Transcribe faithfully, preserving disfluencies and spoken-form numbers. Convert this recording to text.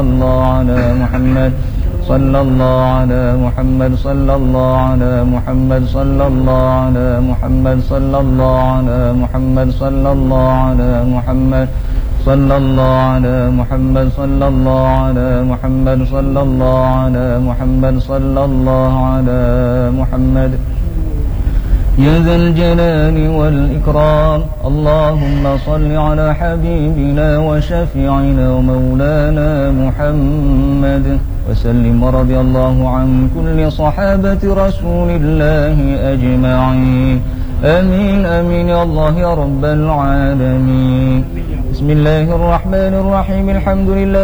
الله على محمد صلى الله على محمد صلى الله على محمد صلى الله على محمد صلى الله على محمد صلى الله على محمد صلى الله على محمد صلى الله على محمد صلى الله على محمد صلى الله على محمد يا ذا الجلال والإكرام اللهم صل على حبيبنا وشفيعنا ومولانا محمد وسلم ورضي الله عن كل صحابة رسول الله أجمعين آمين آمين يا الله يا رب العالمين. بسم الله الرحمن الرحيم الحمد لله